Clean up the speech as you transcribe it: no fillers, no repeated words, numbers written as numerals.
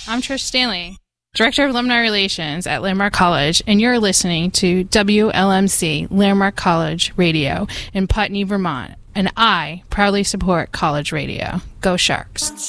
I'm Trish Stanley, Director of Alumni Relations at Landmark College, and you're listening to WLMC Landmark College Radio in Putney, Vermont. And I proudly support college radio. Go Sharks.